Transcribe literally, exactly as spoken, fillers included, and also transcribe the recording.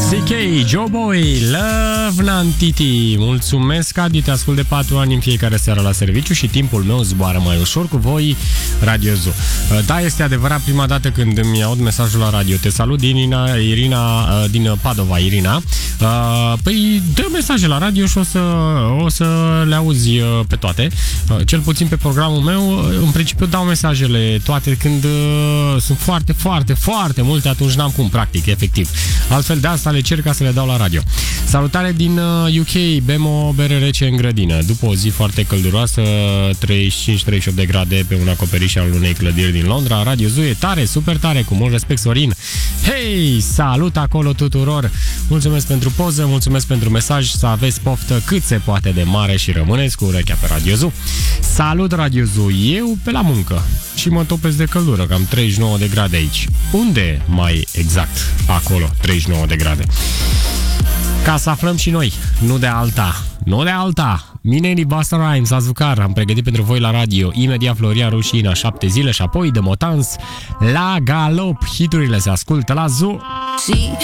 C K, Joe Boy, Love Nantiti. Mulțumesc, Adi, te ascult de patru ani în fiecare seară la serviciu și timpul meu zboară mai ușor cu voi, Radio Zoo. Da, este adevărat, prima dată când îmi aud mesajul la radio. Te salut din Irina, Irina din Padova, Irina. Păi dă mesaje la radio și o să, o să le auzi pe toate. Cel puțin pe programul meu, în principiu dau mesajele toate când sunt foarte, foarte, foarte multe, atunci n-am cum, practic, efectiv. Altfel de asta le cer ca să le dau la radio. Salutare din U K, bem o bere rece în grădină. După o zi foarte călduroasă, treizeci și cinci treizeci și opt de grade pe un acoperiș al unei clădiri din Londra. Radio Zoo e tare, super tare, cu mult respect, Sorin. Hei, salut acolo tuturor! Mulțumesc pentru poză, mulțumesc pentru mesaj, să aveți poftă cât se poate de mare și rămâneți cu urechea pe Radio Zoo. Salut, Radio Zoo, eu pe la muncă și mă topesc de căldură, cam treizeci și nouă de grade aici. Unde mai exact? Acolo, treizeci și nouă de grade. Ca să aflăm și noi, nu de alta, nu de alta. Mineri, Busta Rhymes, Azucar, am pregătit pentru voi la radio. Imediat Florian Rușina, șapte zile și apoi de Motans la galop. Hiturile se ascultă la Zoo.